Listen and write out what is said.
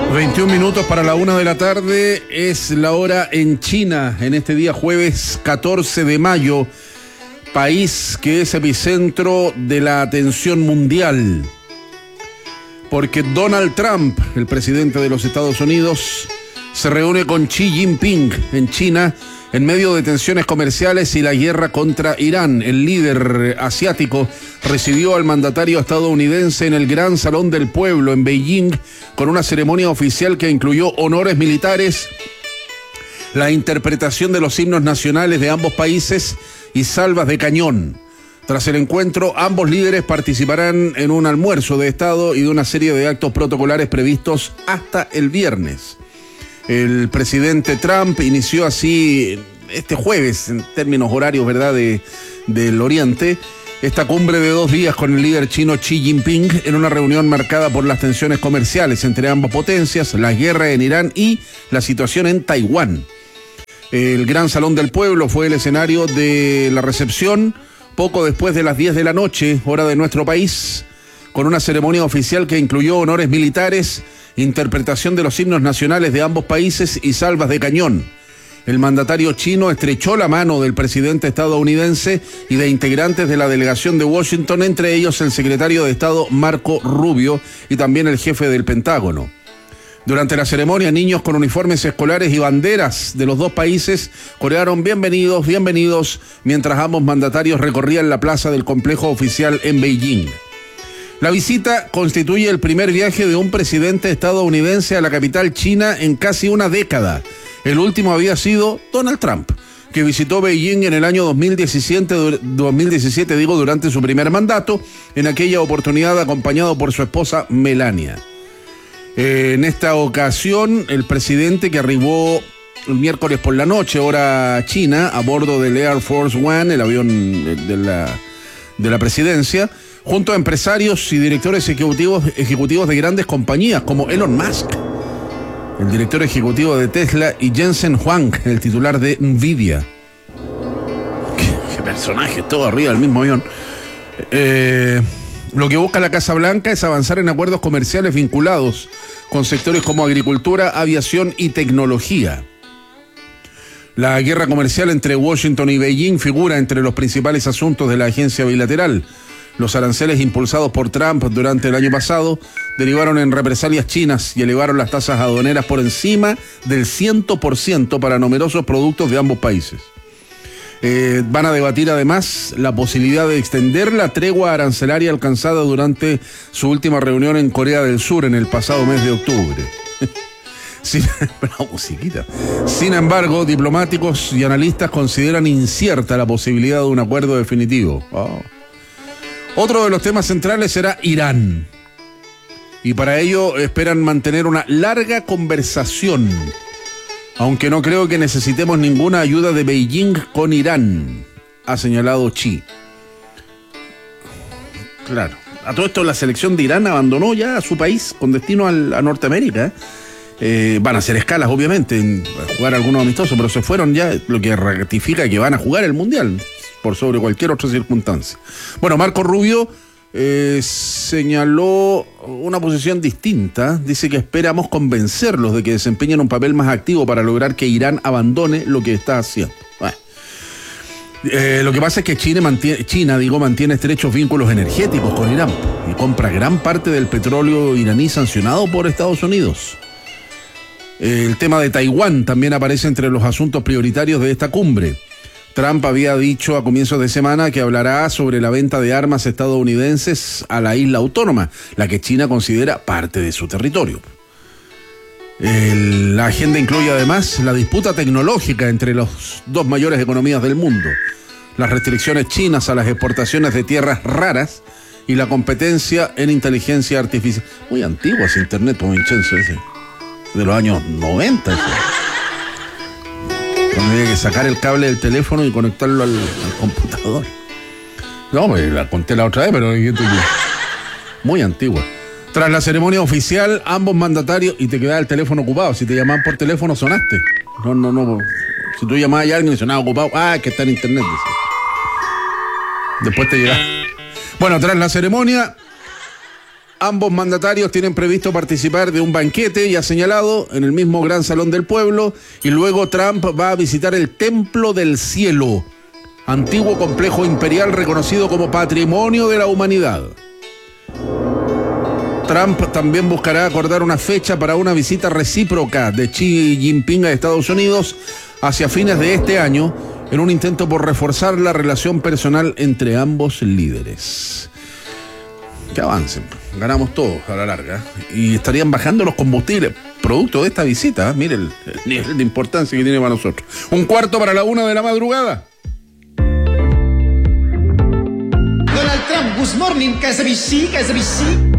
21 minutos para la 1 de la tarde, es la hora en China, en este día jueves 14 de mayo, país que es epicentro de la atención mundial, porque Donald Trump, el presidente de los Estados Unidos, se reúne con Xi Jinping en China en medio de tensiones comerciales y la guerra contra Irán. El líder asiático recibió al mandatario estadounidense en el Gran Salón del Pueblo en Beijing con una ceremonia oficial que incluyó honores militares, la interpretación de los himnos nacionales de ambos países y salvas de cañón. Tras el encuentro, ambos líderes participarán en un almuerzo de Estado y de una serie de actos protocolares previstos hasta el viernes. El presidente Trump inició así este jueves, en términos horarios, ¿verdad?, del Oriente, esta cumbre de 2 días con el líder chino Xi Jinping en una reunión marcada por las tensiones comerciales entre ambas potencias, la guerra en Irán y la situación en Taiwán. El Gran Salón del Pueblo fue el escenario de la recepción poco después de las 10 de la noche, hora de nuestro país, con una ceremonia oficial que incluyó honores militares, interpretación de los himnos nacionales de ambos países y salvas de cañón. El mandatario chino estrechó la mano del presidente estadounidense y de integrantes de la delegación de Washington, entre ellos el secretario de Estado Marco Rubio y también el jefe del Pentágono. Durante la ceremonia, niños con uniformes escolares y banderas de los dos países corearon bienvenidos, bienvenidos, mientras ambos mandatarios recorrían la plaza del complejo oficial en Beijing. La visita constituye el primer viaje de un presidente estadounidense a la capital china en casi una década. El último había sido Donald Trump, que visitó Beijing en el año 2017, durante su primer mandato, en aquella oportunidad acompañado por su esposa Melania. En esta ocasión, el presidente, que arribó el miércoles por la noche, hora china, a bordo del Air Force One, el avión de la presidencia, junto a empresarios y directores ejecutivos de grandes compañías como Elon Musk, el director ejecutivo de Tesla, y Jensen Huang, el titular de Nvidia. Qué personaje, todo arriba del mismo avión. Lo que busca la Casa Blanca es avanzar en acuerdos comerciales vinculados con sectores como agricultura, aviación y tecnología. La guerra comercial entre Washington y Beijing figura entre los principales asuntos de la agencia bilateral. Los aranceles impulsados por Trump durante el año pasado derivaron en represalias chinas y elevaron las tasas aduaneras por encima del 100% para numerosos productos de ambos países. Van a debatir además la posibilidad de extender la tregua arancelaria alcanzada durante su última reunión en Corea del Sur en el pasado mes de octubre. Sin embargo, diplomáticos y analistas consideran incierta la posibilidad de un acuerdo definitivo. Otro de los temas centrales será Irán. Y para ello esperan mantener una larga conversación, aunque no creo que necesitemos ninguna ayuda de Beijing con Irán, ha señalado Xi. Claro, a todo esto la selección de Irán abandonó ya a su país con destino a Norteamérica. Van a hacer escalas, obviamente, a jugar algunos amistosos, pero se fueron ya, lo que ratifica que van a jugar el Mundial por sobre cualquier otra circunstancia. Bueno, Marco Rubio señaló una posición distinta. Dice que esperamos convencerlos de que desempeñen un papel más activo para lograr que Irán abandone lo que está haciendo. Bueno. Lo que pasa es que China mantiene estrechos vínculos energéticos con Irán y compra gran parte del petróleo iraní sancionado por Estados Unidos. El tema de Taiwán también aparece entre los asuntos prioritarios de esta cumbre. Trump había dicho a comienzos de semana que hablará sobre la venta de armas estadounidenses a la isla autónoma, la que China considera parte de su territorio. La agenda incluye además la disputa tecnológica entre las dos mayores economías del mundo, las restricciones chinas a las exportaciones de tierras raras y la competencia en inteligencia artificial. Muy antiguo ese internet, pues, Vincenzo, ese, de los años 90. Ese. Cuando había que sacar el cable del teléfono y conectarlo al computador. No, pues la conté la otra vez, pero muy antigua. Tras la ceremonia oficial, ambos mandatarios, y te quedaba el teléfono ocupado. Si te llamaban por teléfono, sonaste. No. Si tú llamabas a alguien y sonaba ocupado, es que está en internet. Dice. Después te llega. Bueno, tras la ceremonia, Ambos mandatarios tienen previsto participar de un banquete ya señalado en el mismo Gran Salón del Pueblo, y luego Trump va a visitar el Templo del Cielo, antiguo complejo imperial reconocido como Patrimonio de la Humanidad. Trump también buscará acordar una fecha para una visita recíproca de Xi Jinping a Estados Unidos hacia fines de este año, en un intento por reforzar la relación personal entre ambos líderes. Que avancen, ganamos todos a la larga. Y estarían bajando los combustibles producto de esta visita. Mire el nivel de importancia que tiene para nosotros. 1:15 de la madrugada. Donald Trump, good morning, KSBC.